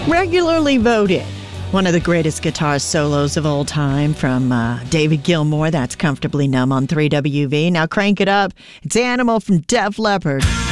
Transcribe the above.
Regularly voted one of the greatest guitar solos of all time from David Gilmour. That's Comfortably Numb on 3WV. Now crank it up. It's Animal from Def Leppard.